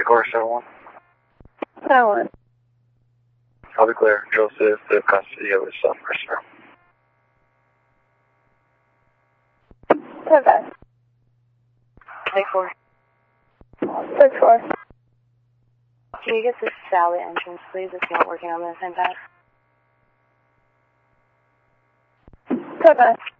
Core 7-1. 7-1. I'll be clear. Joseph, the custody of his son, Christopher. Okay. Take 4. 6-4. Can you get the Sally entrance, please? It's not working on the same path. Okay.